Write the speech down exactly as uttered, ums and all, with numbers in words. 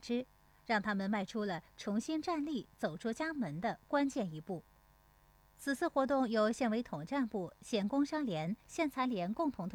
知，让他们迈出了重新站立、走出家门的关键一步。此次活动由县委统战部、县工商联、县残联共同推